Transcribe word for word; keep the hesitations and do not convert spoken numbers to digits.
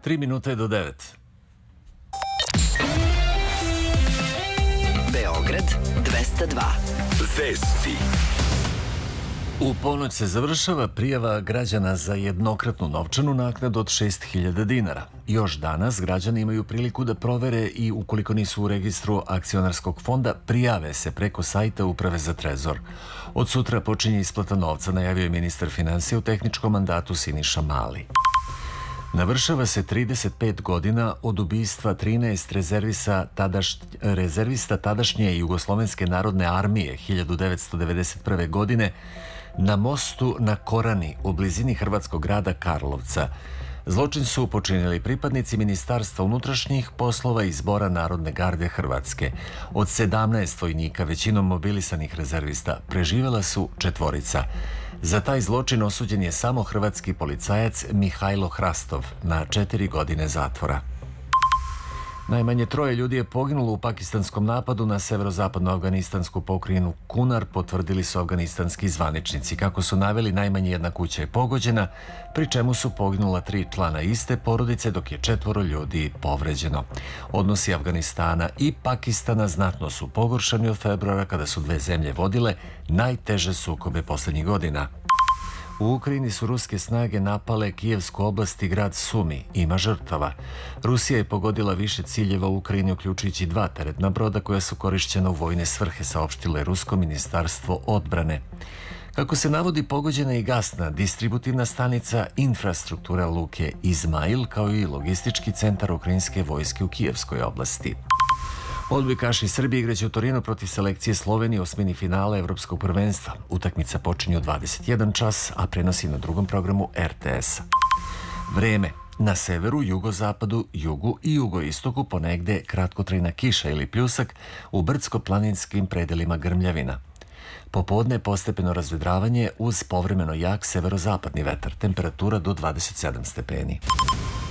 Tri minute do devet. Beograd dvesta dva. Vesti. U ponoć se završava prijava građana za jednokratnu novčanu naknadu od šest hiljada dinara. Još danas građani imaju priliku da provere i ukoliko nisu u registru akcionarskog fonda, prijave se preko sajta Uprave za trezor. Od sutra počinje isplata novca, najavio je ministar finansija u tehničkom mandatu Siniša Mali. Navršava se trideset pet godina od ubistva trinaest rezervista, tadaš, rezervista tadašnje Jugoslovenske narodne armije hiljadu devetsto devedeset prve. godine na mostu na Korani u blizini hrvatskog grada Karlovca. Zločin su počinili pripadnici Ministarstva unutrašnjih poslova i Zbora Narodne garde Hrvatske. Od sedamnaest vojnika, većinom mobilisanih rezervista, preživjela su četvorica. Za taj zločin osuđen je samo hrvatski policajac Mihajlo Hrastov na četiri godine zatvora. Najmanje troje ljudi je poginulo u pakistanskom napadu na severozapadnu afganistansku pokrajinu Kunar, potvrdili su afganistanski zvaničnici. Kako su naveli, najmanje jedna kuća je pogođena, pri čemu su poginula tri člana iste porodice, dok je četvoro ljudi povređeno. Odnosi Afganistana i Pakistana znatno su pogoršani od februara, kada su dve zemlje vodile najteže sukobe posljednjih godina. U Ukrajini su ruske snage napale Kijevsku oblast i grad Sumi. Ima žrtava. Rusija je pogodila više ciljeva u Ukrajini, uključujući dva teretna broda koja su korišćena u vojne svrhe, saopštilo je Rusko ministarstvo odbrane. Kako se navodi, pogođena je i gasna distributivna stanica, infrastruktura luke Izmail, kao i logistički centar ukrajinske vojske u Kijevskoj oblasti. Odbojkaši Srbije igraće u Torinu protiv selekcije Slovenije u osmini finala Evropskog prvenstva. Utakmica počinje u dvadeset jedan čas, a prenosi na drugom programu er te es. Vreme. Na severu, jugozapadu, jugu i jugoistoku ponegde kratkotrajna kiša ili pljusak, u brdsko-planinskim predelima grmljavina. Popodne postepeno razvedravanje uz povremeno jak severozapadni vetar, temperatura do dvadeset sedam stepeni.